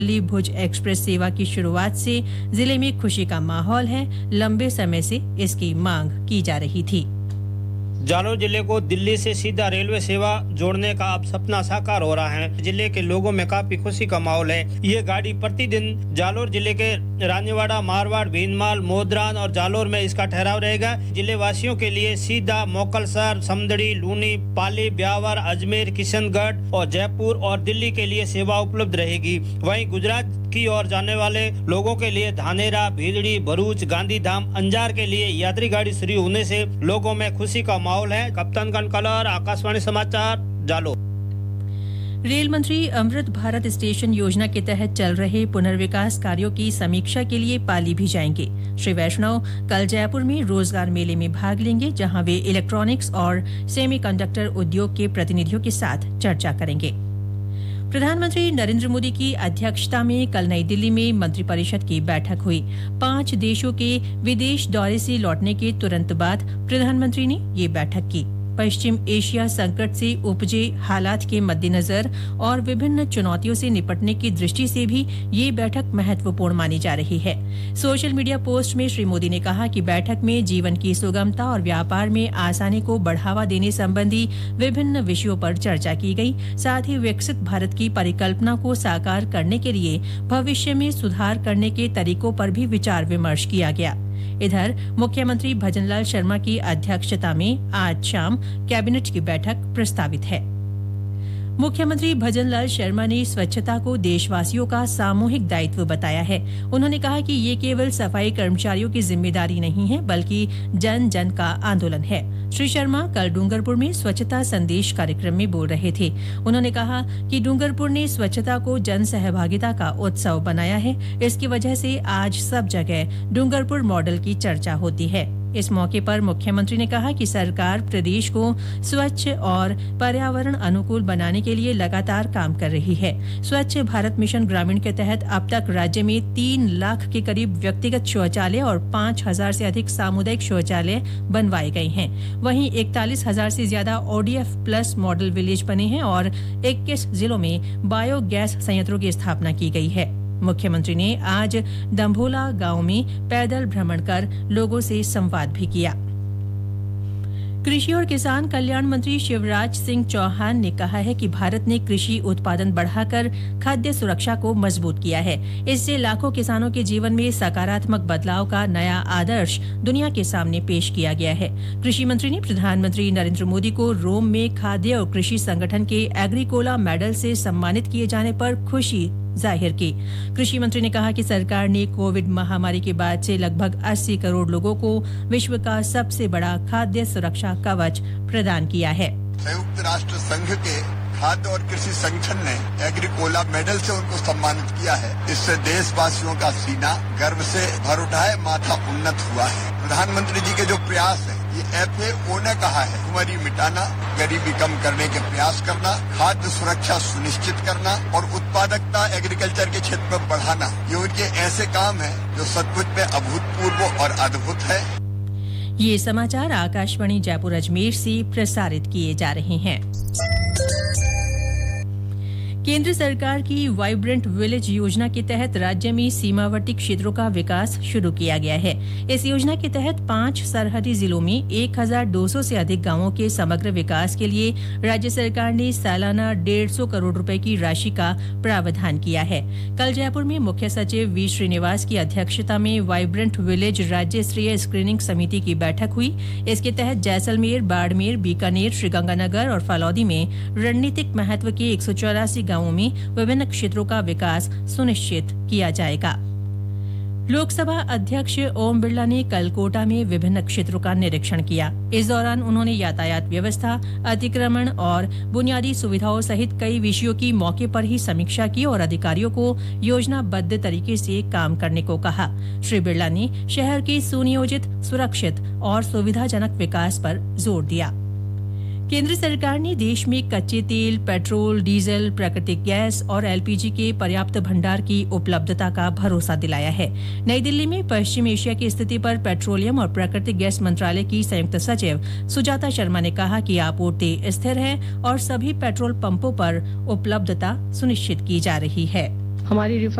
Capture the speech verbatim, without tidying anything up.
दिल्ली भुज express सेवा की शुरुआत से जिले में खुशी का माहौल है। लंबे समय से इसकी मांग की जा रही थी। जालौर जिले को दिल्ली से सीधा रेलवे सेवा जोड़ने का अब सपना साकार हो रहा है। जिले के लोगों में काफी खुशी का माहौल है। ये गाड़ी प्रतिदिन जालौर जिले के रानीवाड़ा, मारवाड़, भीनमाल, मोदरान और जालौर में इसका ठहराव रहेगा। जिले वासियों के लिए सीधा मोकलसर, समदड़ी, लूनी, पाली, ब्यावर, अजमेर, किशनगढ़ और जयपुर और दिल्ली के लिए सेवा उपलब्ध रहेगी। वहीं गुजरात की ओर जाने वाले लोगों के लिए धानेरा, भीलड़ी, भरूच, गांधीधाम, अंजार के लिए यात्री गाड़ी शुरू होने से लोगों में खुशी का माहौल है। कप्तान कनकलर, आकाशवाणी समाचार, जालौर। रेल मंत्री अमृत भारत स्टेशन योजना के तहत चल रहे पुनर्विकास कार्यों की समीक्षा के लिए पाली भी जाएंगे। श्री वैष्णव कल जयपुर में रोजगार मेले में भाग लेंगे, जहां वे इलेक्ट्रॉनिक्स और सेमीकंडक्टर उद्योग के प्रतिनिधियों के साथ चर्चा करेंगे। प्रधानमंत्री नरेंद्र मोदी की अध्यक्षता में कल नई दिल्ली में मंत्रिपरिषद की बैठक हुई। पांच देशों के विदेश दौरे से लौटने के तुरंत बाद प्रधानमंत्री ने ये बैठक की। पश्चिम एशिया संकट से उपजे हालात के मद्देनजर और विभिन्न चुनौतियों से निपटने की दृष्टि से भी ये बैठक महत्वपूर्ण मानी जा रही है। सोशल मीडिया पोस्ट में श्री मोदी ने कहा कि बैठक में जीवन की सुगमता और व्यापार में आसानी को बढ़ावा देने संबंधी विभिन्न विषयों पर चर्चा की गई। साथ ही विकसित भारत की परिकल्पना को साकार करने के लिए भविष्य में सुधार करने के तरीकों पर भी विचार विमर्श किया गया। इधर मुख्यमंत्री भजनलाल शर्मा की अध्यक्षता में आज शाम कैबिनेट की बैठक प्रस्तावित है। मुख्यमंत्री भजनलाल शर्मा ने स्वच्छता को देशवासियों का सामूहिक दायित्व बताया है। उन्होंने कहा कि ये केवल सफाई कर्मचारियों की जिम्मेदारी नहीं है, बल्कि जन जन का आंदोलन है। श्री शर्मा कल डूंगरपुर में स्वच्छता संदेश कार्यक्रम में बोल रहे थे। उन्होंने कहा कि डूंगरपुर ने स्वच्छता को जन सहभागिता का उत्सव बनाया है। इसकी वजह से आज सब जगह डूंगरपुर मॉडल की चर्चा होती है। इस मौके पर मुख्यमंत्री ने कहा कि सरकार प्रदेश को स्वच्छ और पर्यावरण अनुकूल बनाने के लिए लगातार काम कर रही है। स्वच्छ भारत मिशन ग्रामीण के तहत अब तक राज्य में तीन लाख के करीब व्यक्तिगत शौचालय और पांच हजार से अधिक सामुदायिक शौचालय बनवाए गए हैं। वहीं इकतालीस हजार से ज्यादा ओडीएफ प्लस मॉडल विलेज बने हैं और इक्कीस जिलों में बायोगैस संयंत्रों की स्थापना की गई है। मुख्यमंत्री ने आज दंभोला गांव में पैदल भ्रमण कर लोगों से संवाद भी किया। कृषि और किसान कल्याण मंत्री शिवराज सिंह चौहान ने कहा है कि भारत ने कृषि उत्पादन बढ़ाकर खाद्य सुरक्षा को मजबूत किया है। इससे लाखों किसानों के जीवन में सकारात्मक बदलाव का नया आदर्श दुनिया के सामने पेश किया गया है। कृषि मंत्री ने प्रधानमंत्री नरेंद्र मोदी को रोम में खाद्य और कृषि संगठन के एग्रीकोला मेडल से सम्मानित किए जाने पर खुशी जाहिर की। कृषि मंत्री ने कहा कि सरकार ने कोविड महामारी के बाद से लगभग अस्सी करोड़ लोगों को विश्व का सबसे बड़ा खाद्य सुरक्षा कवच प्रदान किया है। संयुक्त राष्ट्र संघ के खाद्य और कृषि संगठन ने एग्रीकोला मेडल से उनको सम्मानित किया है। इससे देशवासियों का सीना गर्व से भर उठा है, माथा उन्नत हुआ है। प्रधानमंत्री जी के जो प्रयास है, ये एफएओ ने कहा है, भुखमरी मिटाना, गरीबी कम करने के प्रयास करना, खाद्य सुरक्षा सुनिश्चित करना और उत्पादकता एग्रीकल्चर के क्षेत्र में बढ़ाना, ये उनके ऐसे काम है जो सचमुच में अभूतपूर्व और अद्भुत है। ये समाचार आकाशवाणी जयपुर अजमेर से प्रसारित किए जा रहे हैं। केंद्र सरकार की वाइब्रेंट विलेज योजना के तहत राज्य में सीमावर्ती क्षेत्रों का विकास शुरू किया गया है। इस योजना के तहत पांच सरहदी जिलों में एक हजार दो सौ से अधिक गांवों के समग्र विकास के लिए राज्य सरकार ने सालाना डेढ़ सौ करोड़ रुपए की राशि का प्रावधान किया है। कल जयपुर में मुख्य सचिव वी श्रीनिवास की अध्यक्षता में वाइब्रेंट विलेज राज्य स्तरीय स्क्रीनिंग समिति की बैठक हुई। इसके तहत जैसलमेर, बाड़मेर, बीकानेर, श्रीगंगानगर और फालौदी में रणनीतिक महत्व के एक सौ चौरासी गांवों में विभिन्न क्षेत्रों का विकास सुनिश्चित किया जाएगा। लोकसभा अध्यक्ष ओम बिरला ने कल कोटा में विभिन्न क्षेत्रों का निरीक्षण किया। इस दौरान उन्होंने यातायात व्यवस्था, अतिक्रमण और बुनियादी सुविधाओं सहित कई विषयों की मौके पर ही समीक्षा की और अधिकारियों को योजनाबद्ध तरीके से काम करने को कहा। श्री बिरला ने शहर के सुनियोजित, सुरक्षित और सुविधाजनक विकास पर जोर दिया। केंद्र सरकार ने देश में कच्चे तेल, पेट्रोल, डीजल, प्राकृतिक गैस और एलपीजी के पर्याप्त भंडार की उपलब्धता का भरोसा दिलाया है। नई दिल्ली में पश्चिम एशिया की स्थिति पर पेट्रोलियम और प्राकृतिक गैस मंत्रालय की संयुक्त सचिव सुजाता शर्मा ने कहा कि आपूर्ति स्थिर है और सभी पेट्रोल पंपों पर उपलब्धता सुनिश्चित की जा रही है। हमारी